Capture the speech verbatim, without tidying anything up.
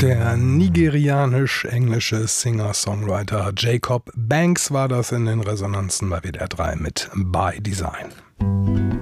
Der nigerianisch-englische Singer-Songwriter Jacob Banks war das in den Resonanzen bei W D R drei mit By Design.